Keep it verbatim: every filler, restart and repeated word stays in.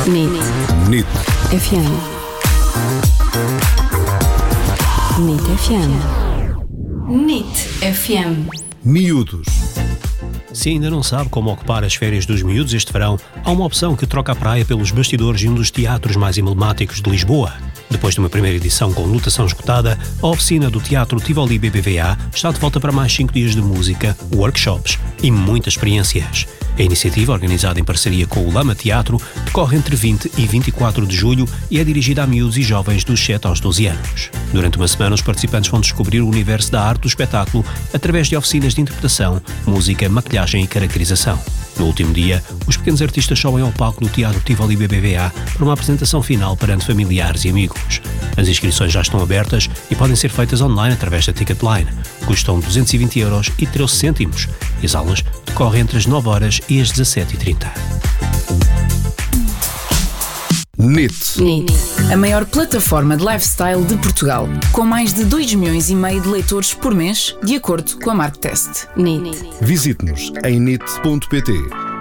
NIT NIT F M. NIT F M. NIT F M. Miúdos. Se ainda não sabe como ocupar as férias dos miúdos este verão, há uma opção que troca a praia pelos bastidores de um dos teatros mais emblemáticos de Lisboa. Depois de uma primeira edição com lotação esgotada, a oficina do Teatro Tivoli B B V A está de volta para mais cinco dias de música, workshops e muitas experiências. A iniciativa, organizada em parceria com o Lama Teatro, decorre entre vinte e vinte e quatro de julho e é dirigida a miúdos e jovens dos sete aos doze anos. Durante uma semana, os participantes vão descobrir o universo da arte do espetáculo através de oficinas de interpretação, música, maquilhagem e caracterização. No último dia, os pequenos artistas sobem ao palco do Teatro Tivoli B B V A para uma apresentação final perante familiares e amigos. As inscrições já estão abertas e podem ser feitas online através da Ticketline. Custam duzentos e vinte euros e treze cêntimos. E as aulas decorrem entre as nove horas e as dezassete e trinta. NIT NIT, a maior plataforma de lifestyle de Portugal, com mais de dois milhões e meio de leitores por mês, de acordo com a Marktest. NIT. Visite-nos em nit ponto pt.